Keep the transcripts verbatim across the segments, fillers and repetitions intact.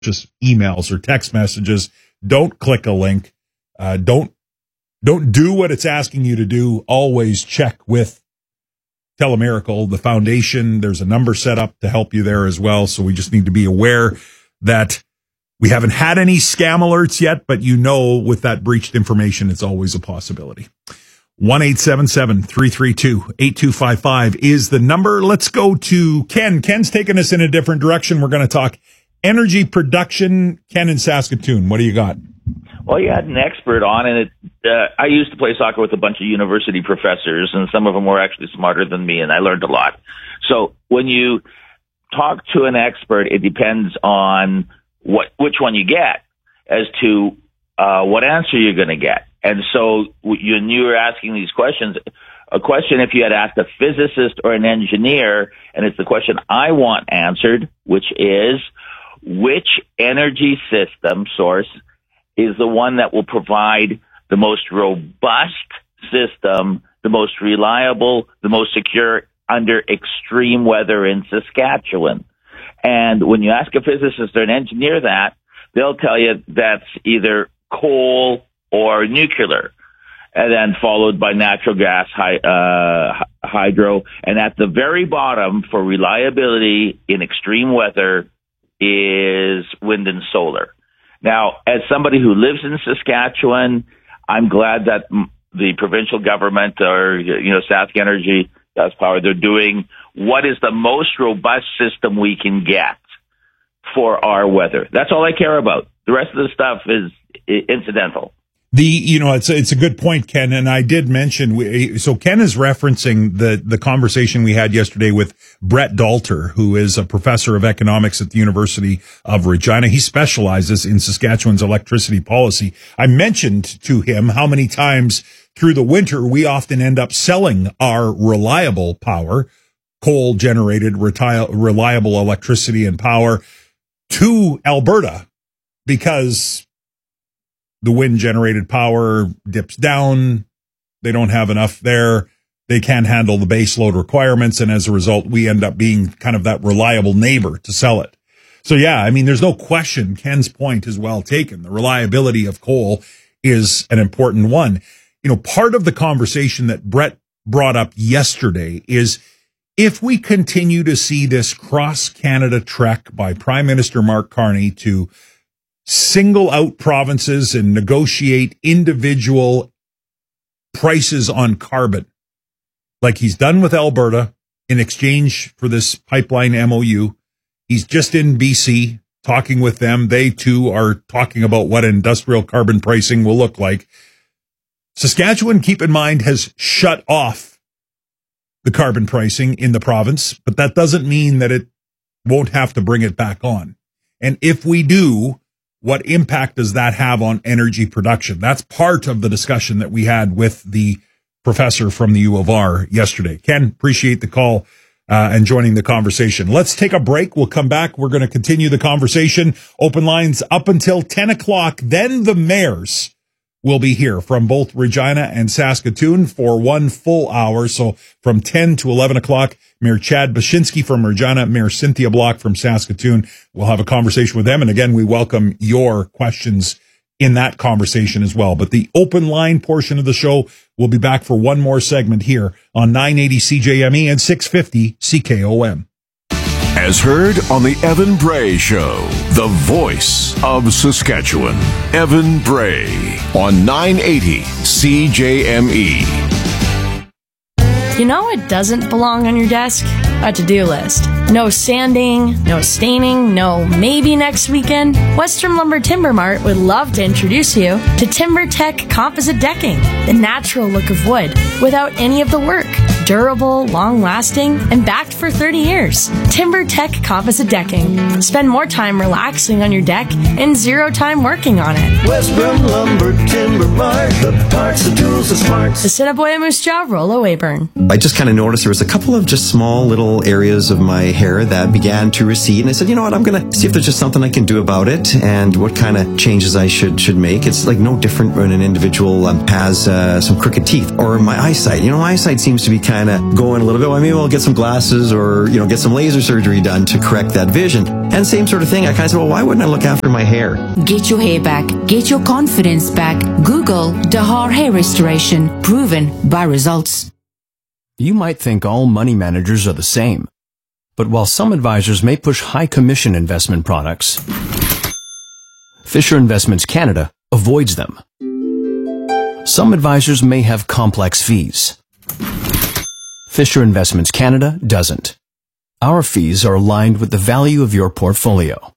just emails or text messages. Don't click a link. Uh, don't don't do what it's asking you to do. Always check with Telemiracle, the foundation. There's a number set up to help you there as well. So we just need to be aware that we haven't had any scam alerts yet, but you know, with that breached information, it's always a possibility. one eight seven seven, three three two, eight two five five is the number. Let's go to Ken. Ken's taking us in a different direction. We're going to talk energy production. Ken in Saskatoon, what do you got? Well, you had an expert on, and it, uh, I used to play soccer with a bunch of university professors, and some of them were actually smarter than me, and I learned a lot. So when you talk to an expert, it depends on what which one you get as to uh, what answer you're going to get. And so you, when you were asking these questions, a question if you had asked a physicist or an engineer, and it's the question I want answered, which is, which energy system source is the one that will provide the most robust system, the most reliable, the most secure under extreme weather in Saskatchewan? And when you ask a physicist or an engineer that, they'll tell you that's either coal or nuclear, and then followed by natural gas, hy- uh, hydro. And at the very bottom for reliability in extreme weather is wind and solar. Now, as somebody who lives in Saskatchewan, I'm glad that the provincial government, or, you know, Sask Energy, Sask Power, they're doing what is the most robust system we can get for our weather. That's all I care about. The rest of the stuff is incidental. The, you know, it's, it's a good point, Ken. And I did mention, we, so Ken is referencing the, the conversation we had yesterday with Brett Dalter, who is a professor of economics at the University of Regina. He specializes in Saskatchewan's electricity policy. I mentioned to him how many times through the winter we often end up selling our reliable power, coal generated, reti- reliable electricity and power to Alberta, because the wind-generated power dips down. They don't have enough there. They can't handle the base load requirements, and as a result, we end up being kind of that reliable neighbor to sell it. So, yeah, I mean, there's no question. Ken's point is well taken. The reliability of coal is an important one. You know, part of the conversation that Brett brought up yesterday is if we continue to see this cross-Canada trek by Prime Minister Mark Carney to single out provinces and negotiate individual prices on carbon, like he's done with Alberta in exchange for this pipeline M O U. He's just in B C talking with them. They too are talking about what industrial carbon pricing will look like. Saskatchewan, keep in mind, has shut off the carbon pricing in the province, but that doesn't mean that it won't have to bring it back on. And if we do, what impact does that have on energy production? That's part of the discussion that we had with the professor from the U of R yesterday. Ken, appreciate the call uh, and joining the conversation. Let's take a break. We'll come back. We're going to continue the conversation. Open lines up until ten o'clock. Then the mayors will be here from both Regina and Saskatoon for one full hour. So from ten to eleven o'clock, Mayor Chad Baczynski from Regina, Mayor Cynthia Block from Saskatoon. We'll have a conversation with them. And again, we welcome your questions in that conversation as well. But the open line portion of the show will be back for one more segment here on nine eighty C J M E and six fifty C K O M. As heard on the Evan Bray Show, the voice of Saskatchewan, Evan Bray on nine eighty C J M E. You know what doesn't belong on your desk? A to-do list. No sanding, no staining, no maybe next weekend. Western Lumber Timber Mart would love to introduce you to TimberTech Composite Decking, the natural look of wood without any of the work. Durable, long-lasting, and backed for thirty years. TimberTech Composite Decking. Spend more time relaxing on your deck and zero time working on it. Western Lumber Timber Mart, the parts, the tools, the smarts. The Assiniboia Moose Jaw, Rollo Weyburn. I just kind of noticed there was a couple of just small little areas of my hair that began to recede, and I said, you know what, I'm going to see if there's just something I can do about it and what kind of changes I should should make. It's like no different when an individual um, has uh, some crooked teeth or my eyesight. You know, my eyesight seems to be kind kind of going a little bit, well, maybe I'll get some glasses or, you know, get some laser surgery done to correct that vision. And same sort of thing, I kind of said, well, why wouldn't I look after my hair? Get your hair back. Get your confidence back. Google Dahar Hair Restoration. Proven by results. You might think all money managers are the same. But while some advisors may push high commission investment products, Fisher Investments Canada avoids them. Some advisors may have complex fees. Fisher Investments Canada doesn't. Our fees are aligned with the value of your portfolio.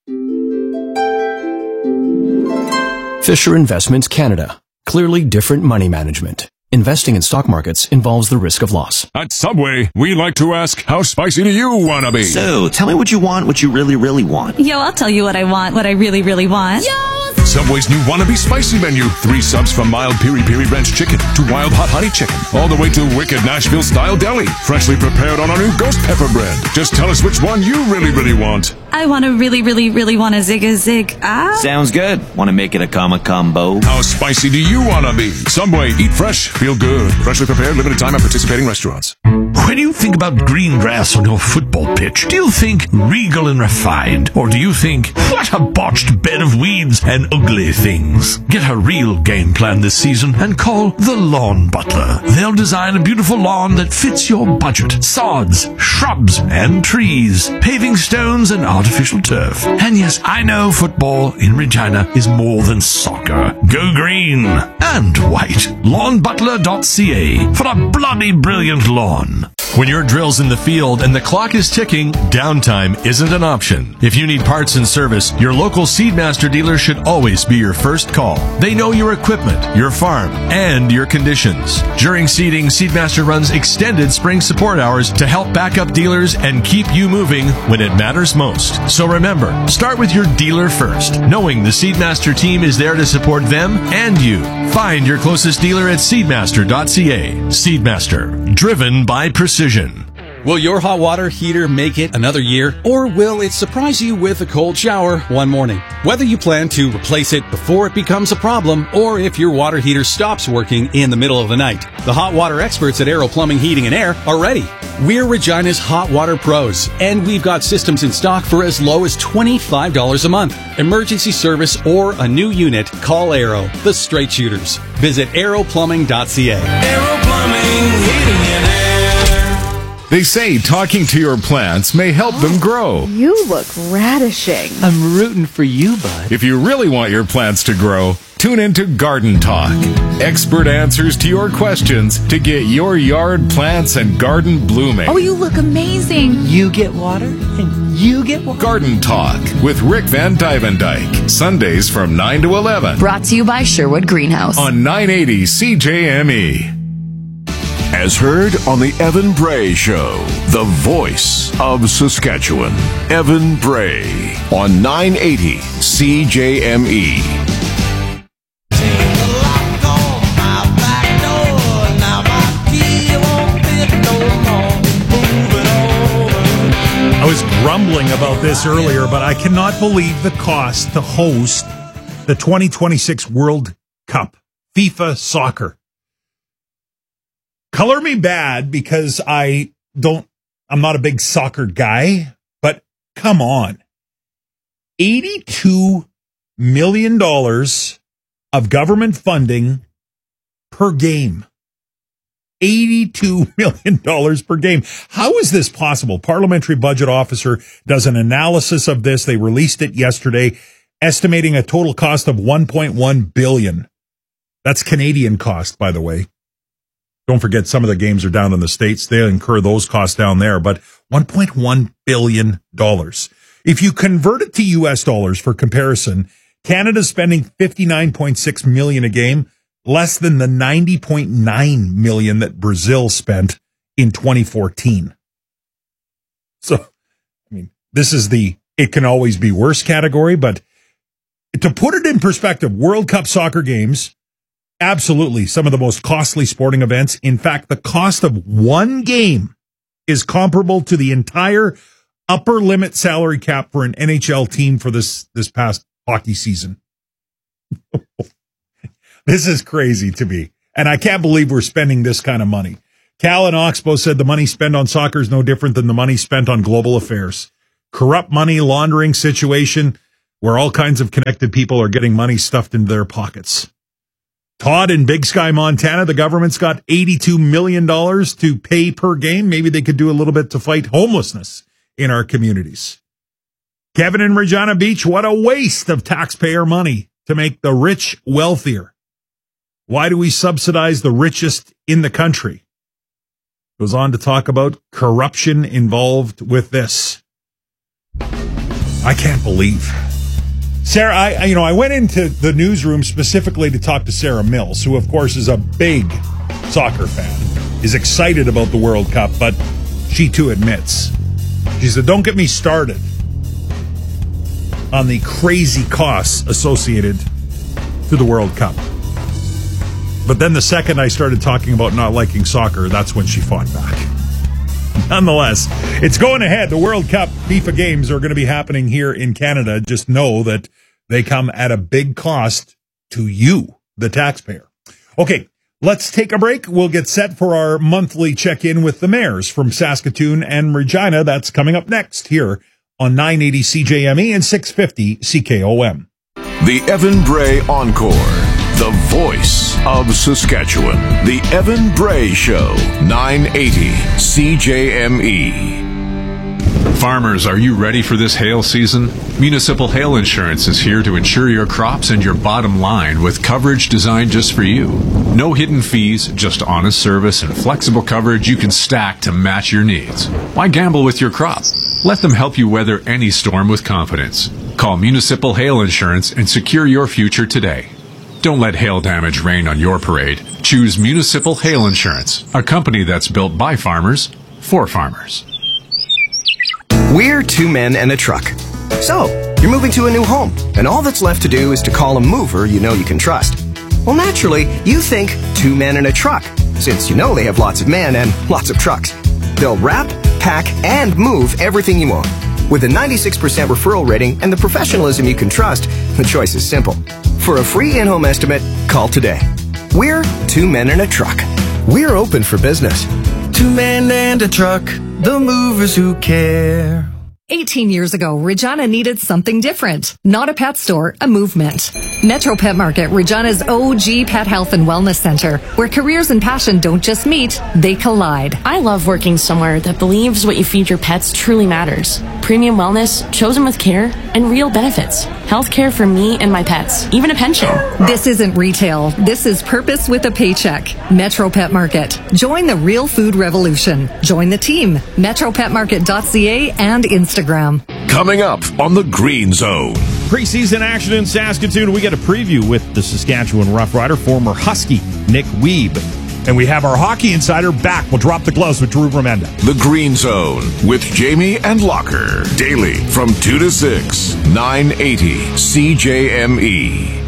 Fisher Investments Canada. Clearly different money management. Investing in stock markets involves the risk of loss. At Subway, we like to ask, how spicy do you want to be? So, tell me what you want, what you really, really want. Yo, I'll tell you what I want, what I really, really want. Yo! Subway's new Wannabe Spicy menu. Three subs from mild piri piri ranch chicken to wild hot honey chicken. All the way to wicked Nashville style deli. Freshly prepared on our new ghost pepper bread. Just tell us which one you really, really want. I want to really, really, really want a zig a zig. Ah. Sounds good. Want to make it a comma combo? How spicy do you want to be? Subway, eat fresh, feel good. Freshly prepared, limited time at participating restaurants. When you think about green grass on your football pitch, do you think regal and refined? Or do you think, what a botched bed of weeds and ugly things? Get a real game plan this season and call the Lawn Butler. They'll design a beautiful lawn that fits your budget. Sods, shrubs, and trees, paving stones, and artificial turf. And yes, I know football in Regina is more than soccer. Go green and white. lawn butler dot c a for a bloody brilliant lawn. When your drill's in the field and the clock is ticking, downtime isn't an option. If you need parts and service, your local Seedmaster dealer should always be your first call. They know your equipment, your farm, and your conditions. During seeding, Seedmaster runs extended spring support hours to help back up dealers and keep you moving when it matters most. So remember, start with your dealer first, knowing the Seedmaster team is there to support them and you. Find your closest dealer at seedmaster dot c a. Seedmaster, driven by precision. Will your hot water heater make it another year, or will it surprise you with a cold shower one morning? Whether you plan to replace it before it becomes a problem, or if your water heater stops working in the middle of the night, the hot water experts at Aero Plumbing, Heating and Air are ready. We're Regina's hot water pros, and we've got systems in stock for as low as twenty-five dollars a month. Emergency service or a new unit, call Aero, the straight shooters. Visit aero plumbing dot c a. Aero Plumbing, Heating and Air. They say talking to your plants may help them grow. You look radishing. I'm rooting for you, bud. If you really want your plants to grow, tune into Garden Talk. Expert answers to your questions to get your yard plants and garden blooming. Oh, you look amazing. You get water and you get water. Garden Talk with Rick Van Dyke. Sundays from nine to eleven. Brought to you by Sherwood Greenhouse. On nine eighty C J M E. As heard on the Evan Bray Show, the voice of Saskatchewan. Evan Bray on nine eighty C J M E. I was grumbling about this earlier, but I cannot believe the cost to host the twenty twenty-six World Cup, FIFA soccer. Color me bad because I don't, I'm not a big soccer guy, but come on. eighty-two million dollars of government funding per game. eighty-two million dollars per game. How is this possible? Parliamentary Budget Officer does an analysis of this. They released it yesterday, estimating a total cost of one point one billion dollars. That's Canadian cost, by the way. Don't forget, some of the games are down in the States. They incur those costs down there, but one point one billion dollars. If you convert it to U S dollars for comparison, Canada's spending fifty-nine point six million dollars a game, less than the ninety point nine million dollars that Brazil spent in twenty fourteen. So, I mean, this is the it can always be worse category, but to put it in perspective, World Cup soccer games, absolutely some of the most costly sporting events. In fact, the cost of one game is comparable to the entire upper limit salary cap for an N H L team for this, this past hockey season. This is crazy to me. And I can't believe we're spending this kind of money. Cal and Oxbow said the money spent on soccer is no different than the money spent on global affairs. Corrupt money laundering situation where all kinds of connected people are getting money stuffed into their pockets. Todd in Big Sky, Montana, the government's got eighty-two million dollars to pay per game. Maybe they could do a little bit to fight homelessness in our communities. Kevin in Regina Beach, what a waste of taxpayer money to make the rich wealthier. Why do we subsidize the richest in the country? Goes on to talk about corruption involved with this. I can't believe. Sarah, I, I you know, I went into the newsroom specifically to talk to Sarah Mills, who of course is a big soccer fan, is excited about the World Cup, but she too admits. She said, don't get me started on the crazy costs associated to the World Cup. But then the second I started talking about not liking soccer, that's when she fought back. Nonetheless, it's going ahead. The World Cup FIFA games are going to be happening here in Canada. Just know that they come at a big cost to you, the taxpayer. Okay, let's take a break. We'll get set for our monthly check-in with the mayors from Saskatoon and Regina. That's coming up next here on nine eighty C J M E and six fifty C K O M. The Evan Bray Encore, the voice of Saskatchewan. The Evan Bray Show, nine eighty C J M E. Farmers, are you ready for this hail season? Municipal Hail Insurance is here to insure your crops and your bottom line with coverage designed just for you. No hidden fees, just honest service and flexible coverage you can stack to match your needs. Why gamble with your crop? Let them help you weather any storm with confidence. Call Municipal Hail Insurance and secure your future today. Don't let hail damage rain on your parade. Choose Municipal Hail Insurance, a company that's built by farmers, for farmers. We're two men and a truck. So, you're moving to a new home, and all that's left to do is to call a mover you know you can trust. Well, naturally, you think two men and a truck, since you know they have lots of men and lots of trucks. They'll wrap, pack, and move everything you own. With a ninety-six percent referral rating and the professionalism you can trust, the choice is simple. For a free in-home estimate, call today. We're two men and a truck. We're open for business. Two men and a truck, the movers who care. eighteen years ago, Regina needed something different. Not a pet store, a movement. Metro Pet Market, Regina's O G pet health and wellness center, where careers and passion don't just meet, they collide. I love working somewhere that believes what you feed your pets truly matters. Premium wellness, chosen with care, and real benefits. Health care for me and my pets, even a pension. This isn't retail. This is purpose with a paycheck. Metro Pet Market. Join the real food revolution. Join the team. metro pet market dot c a and Instagram. Coming up on the Green Zone. Preseason action in Saskatoon. We get a preview with the Saskatchewan Rough Rider, former Husky Nick Wiebe. And we have our hockey insider back. We'll drop the gloves with Drew Remenda. The Green Zone with Jamie and Locker. Daily from two to six. nine eighty C J M E.